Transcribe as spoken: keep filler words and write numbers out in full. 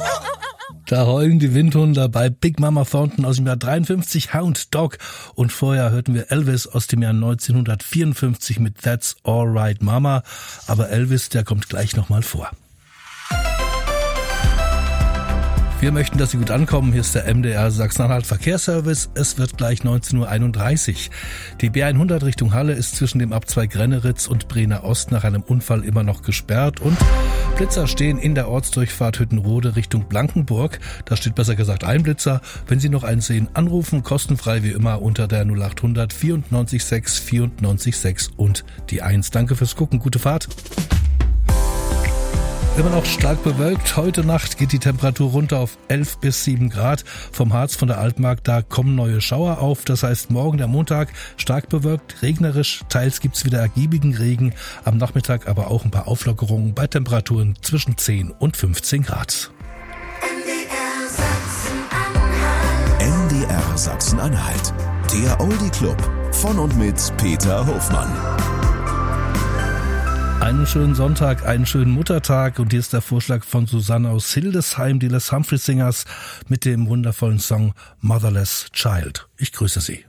Da heulen die Windhunde bei Big Mama Thornton aus dem Jahr dreiundfünfzig, Hound Dog. Und vorher hörten wir Elvis aus dem Jahr neunzehnhundertvierundfünfzig mit That's Alright Mama. Aber Elvis, der kommt gleich nochmal vor. Wir möchten, dass Sie gut ankommen. Hier ist der M D R Sachsen-Anhalt Verkehrsservice. Es wird gleich neunzehn Uhr einunddreißig. Die B hundert Richtung Halle ist zwischen dem Abzweig Renneritz und Brenner Ost nach einem Unfall immer noch gesperrt. Und Blitzer stehen in der Ortsdurchfahrt Hüttenrode Richtung Blankenburg. Da steht besser gesagt ein Blitzer. Wenn Sie noch einen sehen, anrufen, kostenfrei wie immer unter der null acht hundert vierundneunzig sechs vierundneunzig sechs und die eins. Danke fürs Gucken. Gute Fahrt. Immer noch stark bewölkt. Heute Nacht geht die Temperatur runter auf elf bis sieben Grad. Vom Harz, von der Altmark, da kommen neue Schauer auf. Das heißt, morgen der Montag stark bewölkt, regnerisch. Teils gibt's wieder ergiebigen Regen. Am Nachmittag aber auch ein paar Auflockerungen bei Temperaturen zwischen zehn und fünfzehn Grad. N D R Sachsen-Anhalt. Der Oldie Club. Von und mit Peter Hofmann. Einen schönen Sonntag, einen schönen Muttertag und hier ist der Vorschlag von Susanne aus Hildesheim, die Les Humphrey Singers mit dem wundervollen Song Motherless Child. Ich grüße Sie.